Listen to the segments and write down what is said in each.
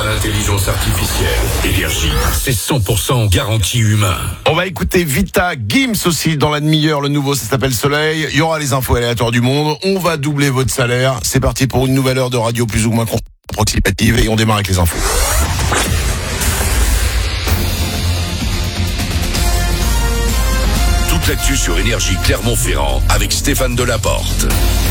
à l'intelligence artificielle. Énergie, c'est 100% garantie humain. On va écouter Vita Gims aussi dans la demi-heure. Le nouveau, ça s'appelle Soleil. Il y aura les infos aléatoires du monde. On va doubler votre salaire. C'est parti pour une nouvelle heure de radio plus ou moins approximative et on démarre avec les infos. Toute l'actu sur Énergie Clermont-Ferrand avec Stéphane Delaporte.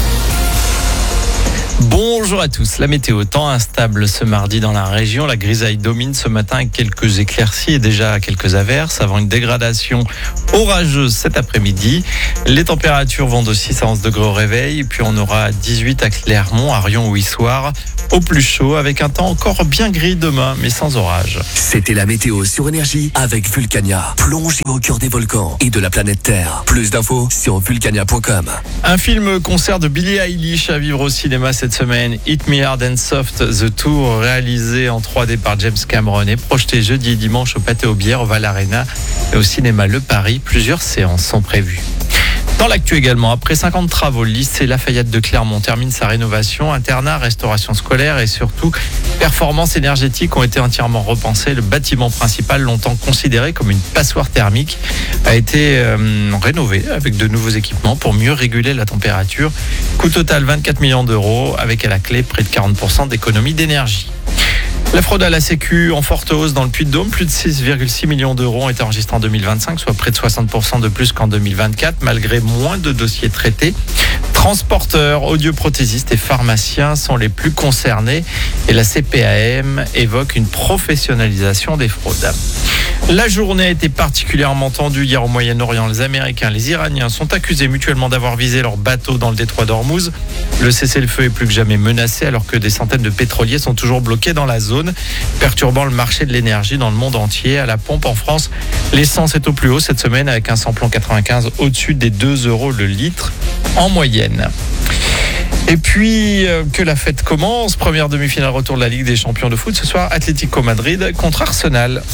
Bonjour à tous. La météo, temps instable ce mardi dans la région. La grisaille domine ce matin avec quelques éclaircies et déjà quelques averses avant une dégradation orageuse cet après-midi. Les températures vont de 6 à 11 degrés au réveil. Puis on aura 18 à Clermont, à Rion ou Issoire au plus chaud avec un temps encore bien gris demain mais sans orage. C'était la météo sur Énergie avec Vulcania. Plongez au cœur des volcans et de la planète Terre. Plus d'infos sur vulcania.com. Un film-concert de Billie Eilish à vivre au cinéma cette semaine. Hit Me Hard and Soft, The Tour, réalisé en 3D par James Cameron et projeté jeudi et dimanche au Pâté aux Bières, au Val Arena et au cinéma Le Paris. Plusieurs séances sont prévues. Dans l'actu également, après 50 travaux, le lycée Lafayette de Clermont termine sa rénovation. Internat, restauration scolaire et surtout performances énergétiques ont été entièrement repensées. Le bâtiment principal, longtemps considéré comme une passoire thermique, a été rénové avec de nouveaux équipements pour mieux réguler la température. Coût total 24 millions d'euros avec à la clé près de 40% d'économie d'énergie. La fraude à la Sécu en forte hausse dans le Puy-de-Dôme. Plus de 6,6 millions d'euros ont été enregistrés en 2025, soit près de 60% de plus qu'en 2024, malgré moins de dossiers traités. Transporteurs, audioprothésistes et pharmaciens sont les plus concernés et la CPAM évoque une professionnalisation des fraudes. La journée a été particulièrement tendue hier au Moyen-Orient. Les Américains et les Iraniens sont accusés mutuellement d'avoir visé leurs bateaux dans le détroit d'Ormuz. Le cessez-le-feu est plus que jamais menacé alors que des centaines de pétroliers sont toujours bloqués dans la zone, perturbant le marché de l'énergie dans le monde entier. À la pompe en France, l'essence est au plus haut cette semaine avec un samplon 95 au-dessus des 2 euros le litre en moyenne. Et puis que la fête commence, première demi-finale retour de la Ligue des Champions de foot ce soir, Atlético Madrid contre Arsenal.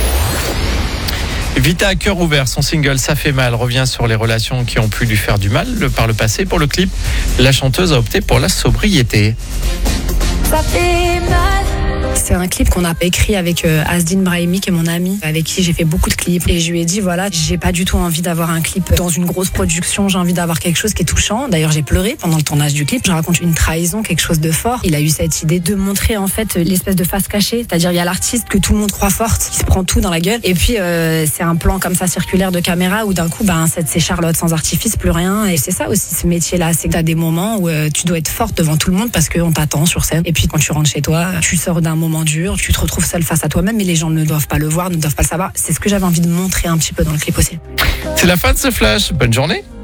Vita à cœur ouvert, son single Ça fait mal revient sur les relations qui ont pu lui faire du mal par le passé. Pour le clip, la chanteuse a opté pour la sobriété. Ça fait mal. C'est un clip qu'on a écrit avec Asdine Brahimi, qui est mon ami, avec qui j'ai fait beaucoup de clips. Et je lui ai dit, voilà, j'ai pas du tout envie d'avoir un clip dans une grosse production. J'ai envie d'avoir quelque chose qui est touchant. D'ailleurs, j'ai pleuré pendant le tournage du clip. Je raconte une trahison, quelque chose de fort. Il a eu cette idée de montrer en fait l'espèce de face cachée. C'est-à-dire, il y a l'artiste que tout le monde croit forte, qui se prend tout dans la gueule. Et puis, c'est un plan comme ça circulaire de caméra où d'un coup, c'est Charlotte sans artifice, plus rien. Et c'est ça aussi, ce métier-là. C'est que t'as des moments où tu dois être forte devant tout le monde parce qu'on t'attend sur scène. Et puis, quand tu rentres chez toi, tu sors d'un moment dur, tu te retrouves seul face à toi-même, mais les gens ne doivent pas le voir, ne doivent pas le savoir. C'est ce que j'avais envie de montrer un petit peu dans le clip aussi. C'est la fin de ce flash. Bonne journée.